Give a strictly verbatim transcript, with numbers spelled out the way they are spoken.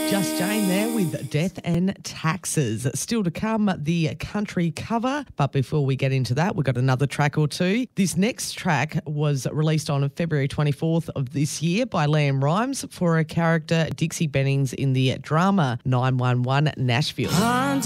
Just Jane there with Death and Taxes. Still to come, the country cover. But before we get into that, we've got another track or two. This next track was released on February twenty-fourth of this year by Liam Rhymes for a character Dixie Bennings in the drama nine one one Nashville.